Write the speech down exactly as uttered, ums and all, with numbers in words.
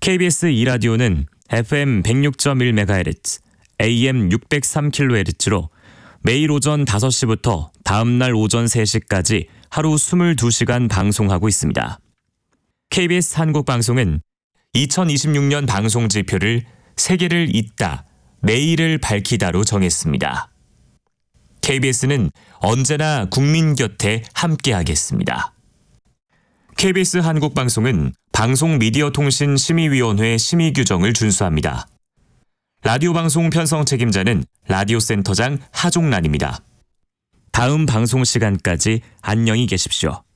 케이비에스 이 라디오는 에프엠 백육 점 일 메가헤르츠, 에이엠 육백삼 킬로헤르츠로 매일 오전 다섯 시부터 다음날 오전 세 시까지 하루 이십이 시간 방송하고 있습니다. 케이비에스 한국방송은 이천이십육 년 방송 지표를 세계를 잇다, 내일을 밝히다로 정했습니다. 케이비에스는 언제나 국민 곁에 함께하겠습니다. 케이비에스 한국방송은 방송미디어통신심의위원회 심의 규정을 준수합니다. 라디오 방송 편성 책임자는 라디오센터장 하종란입니다. 다음 방송 시간까지 안녕히 계십시오.